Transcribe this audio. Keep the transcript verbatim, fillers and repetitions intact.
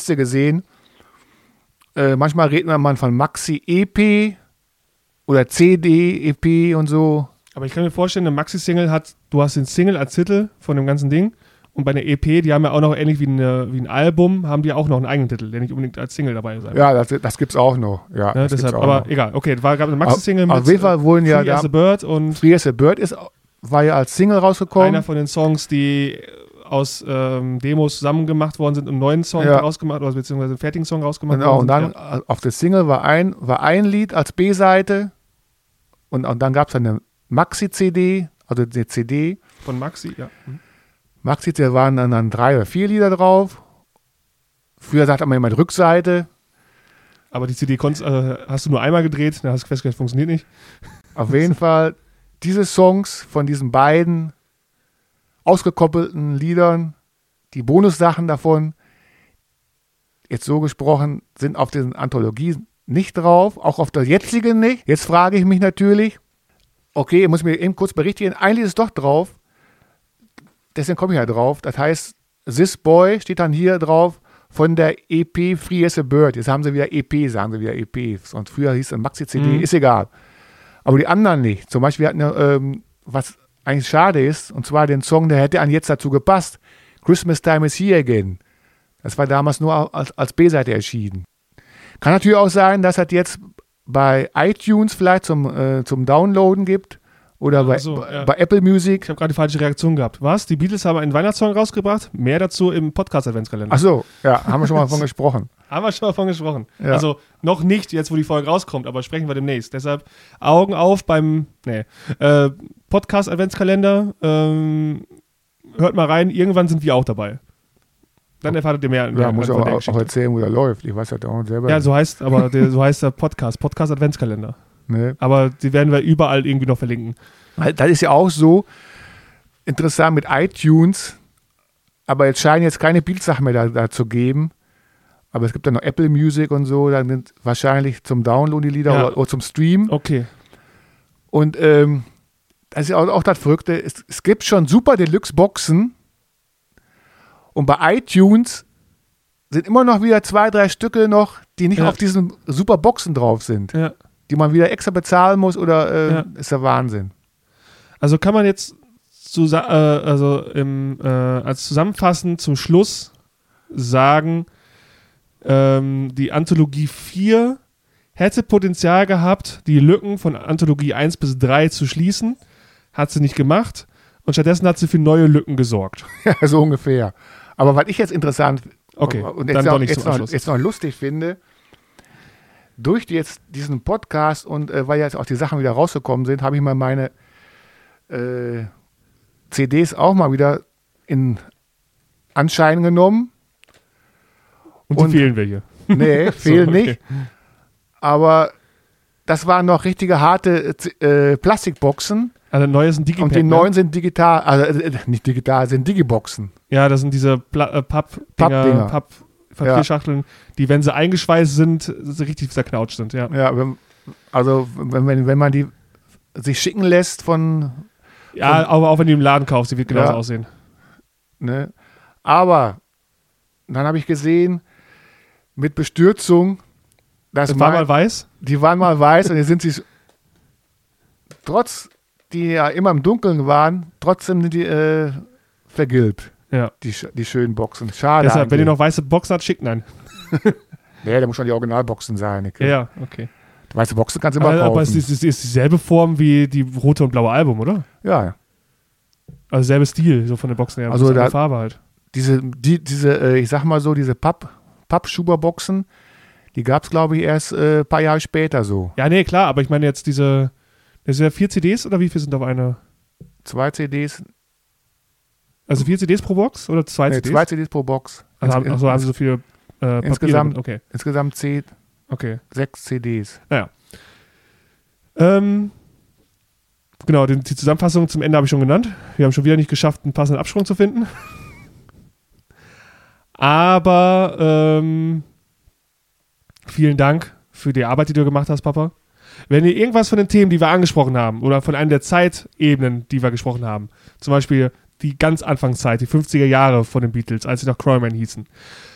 Liste gesehen. Äh, manchmal redet man von Maxi-E P oder C D-E P und so. Aber ich kann mir vorstellen, eine Maxi-Single hat, du hast den Single als Titel von dem ganzen Ding und bei einer E P, die haben ja auch noch ähnlich wie, eine, wie ein Album, haben die auch noch einen eigenen Titel, der nicht unbedingt als Single dabei ist. Ja, das, das gibt's auch noch. Ja, ne, deshalb, aber noch. Egal, okay, es gab eine Maxi-Single mit auf jeden Fall wurden ja Free as a Bird und Free as a Bird ist, war ja als Single rausgekommen. Einer von den Songs, die aus ähm, Demos zusammen gemacht worden sind und einen neuen Song ja. rausgemacht, oder beziehungsweise einen fertigen Song rausgemacht genau, worden sind. Und dann ja. auf der Single war ein, war ein Lied als B-Seite und, und dann gab es eine Maxi-C D, also die C D. Von Maxi, ja. Mhm. Maxi, da waren dann, dann drei oder vier Lieder drauf. Früher sagte man immer Rückseite. Aber die C D konntest, äh, hast du nur einmal gedreht, dann hast du festgestellt, funktioniert nicht. Auf jeden Fall, diese Songs von diesen beiden ausgekoppelten Liedern, die Bonussachen davon, jetzt so gesprochen, sind auf diesen Anthologien nicht drauf, auch auf der jetzigen nicht. Jetzt frage ich mich natürlich, okay, ich muss mir eben kurz berichtigen, ein Lied ist doch drauf, deswegen komme ich ja drauf, das heißt, This Boy steht dann hier drauf von der E P Free as a Bird. Jetzt haben sie wieder E P, sagen sie wieder E P. Und früher hieß es Maxi-C D, mhm. ist egal. Aber die anderen nicht. Zum Beispiel hatten wir, ähm, was eigentlich schade ist, und zwar den Song, der hätte an jetzt dazu gepasst. Christmas Time is Here Again. Das war damals nur als, als B-Seite erschienen. Kann natürlich auch sein, dass es jetzt bei iTunes vielleicht zum, äh, zum Downloaden gibt oder bei, so, ja. bei Apple Music. Ich habe gerade die falsche Reaktion gehabt. Was? Die Beatles haben einen Weihnachtssong rausgebracht? Mehr dazu im Podcast-Adventskalender. Ach so, ja, haben wir schon mal davon gesprochen. Haben wir schon mal davon gesprochen. Ja. Also noch nicht jetzt, wo die Folge rauskommt, aber sprechen wir demnächst. Deshalb Augen auf beim nee, äh, Podcast-Adventskalender. Ähm, hört mal rein, irgendwann sind wir auch dabei. Dann erfahrt ihr mehr. Ja, mehr muss auch, auch erzählen, wo der läuft. Ich weiß ja auch selber. Ja, so heißt, aber der, so heißt der Podcast, Podcast-Adventskalender. Nee. Aber die werden wir überall irgendwie noch verlinken. Das ist ja auch so interessant mit iTunes, aber jetzt scheinen jetzt keine Bildsachen mehr da, da zu geben. Aber es gibt ja noch Apple Music und so, dann sind wahrscheinlich zum Download die Lieder ja. oder, oder zum Stream. Okay. Und ähm, das ist auch, auch das Verrückte, es, es gibt schon super Deluxe-Boxen und bei iTunes sind immer noch wieder zwei, drei Stücke noch, die nicht ja. auf diesen super Boxen drauf sind. Ja. Die man wieder extra bezahlen muss oder äh, ja. ist der Wahnsinn. Also kann man jetzt zu, äh, also im, äh, als Zusammenfassend zum Schluss sagen, ähm, die Anthologie vier hätte Potenzial gehabt, die Lücken von Anthologie eins bis drei zu schließen, hat sie nicht gemacht und stattdessen hat sie für neue Lücken gesorgt. Ja, so ungefähr. Aber was ich jetzt interessant okay, und jetzt, dann noch, doch nicht jetzt, zum noch, jetzt noch lustig finde, durch die jetzt diesen Podcast und äh, weil jetzt auch die Sachen wieder rausgekommen sind, habe ich mal meine äh, C Ds auch mal wieder in Anschein genommen. Und die und, fehlen welche? Nee, fehlen so, okay. nicht. Aber das waren noch richtige harte äh, Plastikboxen. Also neue sind Digipack. Und die ne? neuen sind digital, also äh, nicht digital, sind Digiboxen. Ja, das sind diese Pla- äh, Papp-Dinger, Papp Papierschachteln, ja. die, wenn sie eingeschweißt sind, richtig zerknautscht sind, ja. Ja, wenn, also wenn, wenn, wenn man die sich schicken lässt von... Ja, von, aber auch wenn du im Laden kaufst, die wird genauso ja, aussehen. Ne? Aber dann habe ich gesehen, mit Bestürzung, dass das war mal weiß? Die waren mal weiß und jetzt sind sie, trotz die ja immer im Dunkeln waren, trotzdem sind die äh, vergilbt. Ja. Die, die schönen Boxen. Schade. Deshalb, wenn ihr noch weiße Boxen habt, schickt nein. Nee, da muss schon die Originalboxen sein. Okay. Ja, okay. Weiße Boxen kannst du immer aber, kaufen. Aber es ist, es ist dieselbe Form wie die rote und blaue Album, oder? Ja, ja. Also selbe Stil, so von den Boxen her. Also da, Farbe halt. Diese, die, diese äh, ich sag mal so, diese Papp, Pappschuberboxen, die gab es, glaube ich, erst ein äh, paar Jahre später so. Ja, nee, klar, aber ich meine jetzt diese, das sind ja vier C Ds oder wie viel sind auf einer? Zwei C Ds. Also vier C Ds pro Box oder zwei nee, C Ds? Zwei C Ds pro Box. Also haben, also haben sie so viele äh, Papiere insgesamt, mit. Okay. Insgesamt zehn, okay. sechs C Ds. Naja. Ähm, genau, die, die Zusammenfassung zum Ende habe ich schon genannt. Wir haben schon wieder nicht geschafft, einen passenden Absprung zu finden. Aber ähm, vielen Dank für die Arbeit, die du gemacht hast, Papa. Wenn ihr irgendwas von den Themen, die wir angesprochen haben, oder von einer der Zeitebenen, die wir gesprochen haben, zum Beispiel die ganz Anfangszeit, die fünfziger Jahre von den Beatles, als sie noch Crawlman hießen,